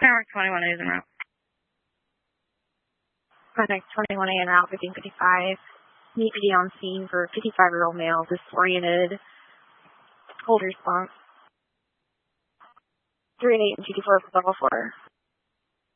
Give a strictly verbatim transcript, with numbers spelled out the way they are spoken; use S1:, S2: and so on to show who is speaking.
S1: Network twenty-one is en route.
S2: Contact twenty-one A en route, fifteen fifty-five. Meet P D on scene for fifty-five-year-old male, disoriented. Hold response. three eight and two two four for level four.